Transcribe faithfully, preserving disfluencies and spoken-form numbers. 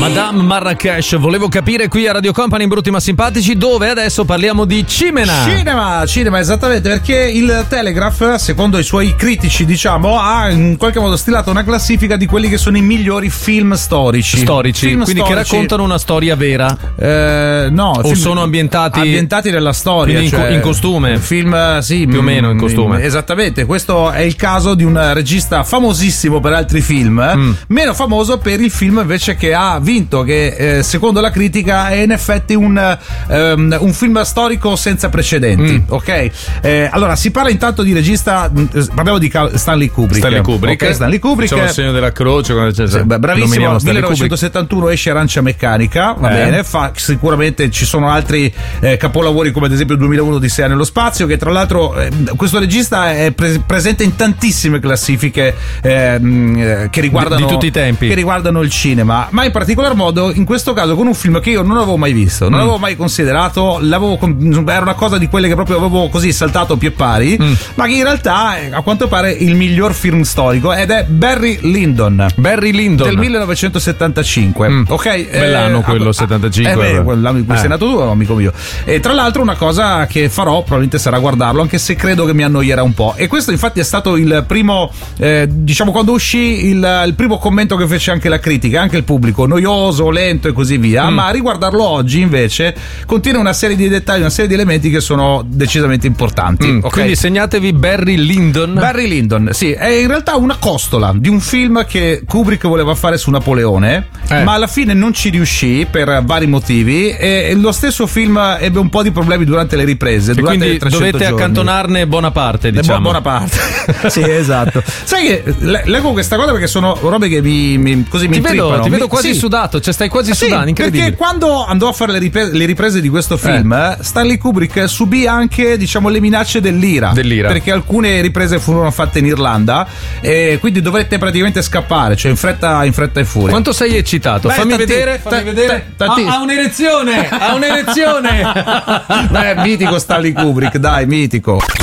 Madame Marrakesh, volevo capire qui a Radio Company in Brutti ma Simpatici, dove adesso parliamo di cinema. Cinema, cinema, esattamente, perché il Telegraph, secondo i suoi critici, diciamo, ha in qualche modo stilato una classifica di quelli che sono i migliori film storici. Storici, film quindi storici. che raccontano una storia vera. Eh, no, o film sono ambientati ambientati nella storia, in, cioè, in costume. Film, sì, più o meno in costume. Esattamente, questo è il caso di un regista famosissimo per altri film, mm. meno famoso per il film invece che ha vinto, che eh, secondo la critica è in effetti un, um, un film storico senza precedenti. Mm. Ok, eh, allora si parla intanto di regista, parliamo di Stanley Kubrick. Stanley Kubrick, okay, Stanley Kubrick. Facciamo il segno della croce. Cioè, sì, beh, bravissimo. millenovecentosettantuno esce Arancia Meccanica, va eh. bene. Fa, sicuramente ci sono altri eh, capolavori come ad esempio il duemilauno di Odissea nello spazio, che tra l'altro eh, questo regista è pre- presente in tantissime classifiche eh, che riguardano di, di tutti i tempi, che riguardano il cinema, ma in particolar modo in questo caso con un film che io non avevo mai visto, non mm. avevo mai considerato, l'avevo, era una cosa di quelle che proprio avevo così saltato a pie pari, mm. ma che in realtà è, a quanto pare, il miglior film storico, ed è Barry Lyndon. Barry Lyndon del millenovecentosettantacinque. Mm. Ok, bell'anno eh, quello, settantacinque. Eh, beh, quell'anno in cui eh. sei nato tu, amico mio. E tra l'altro una cosa che farò probabilmente sarà guardarlo, anche se credo che mi annoierà un po'. E questo infatti è stato il primo, eh, diciamo, quando uscì il, il primo commento che fece anche la critica, anche il pubblico, noioso, lento e così via. Mm. Ma a riguardarlo oggi invece contiene una serie di dettagli, una serie di elementi che sono decisamente importanti. Mm. Okay? Quindi segnatevi Barry Lyndon. Barry Lyndon, sì, è in realtà una costola di un film che Kubrick voleva fare su Napoleone, eh. ma alla fine non ci riuscì per vari motivi, e lo stesso film ebbe un po' di problemi durante le riprese, e durante quindi le trecento dovete giorni. accantonarne buona parte, diciamo. Buona parte. Sì, esatto. Sai che leggo questa cosa perché sono robe che mi, mi così mi ti vedo, intrippano. ti vedo mi, quasi sì. sudato, cioè stai quasi sì, sudando, incredibile. Perché quando andò a fare le riprese, le riprese di questo film, eh. Stanley Kubrick subì anche, diciamo, le minacce dell'Ira, dell'Ira, perché alcune riprese furono fatte in Irlanda e quindi dovette praticamente scappare, cioè in fretta, in fretta e furia. Quanto sei eccitato? Beh, fammi tanti, vedere, fammi t- vedere. T- tanti... Ha, ha un'erezione, ha un'erezione. Beh, mitico Stanley Kubrick, dai, mitico.